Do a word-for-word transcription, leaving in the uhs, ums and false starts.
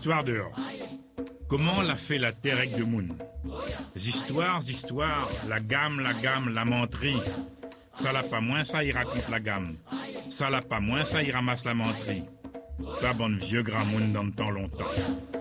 Z'histoires dehors. Comment l'a fait la terre avec de moun? Z'histoires, z'histoires, la gamme, la gamme, la menterie. Ça l'a pas moins, ça il raconte la gamme. Ça l'a pas moins, ça il ramasse la menterie. Ça bonne vieux grand moun dans le temps longtemps.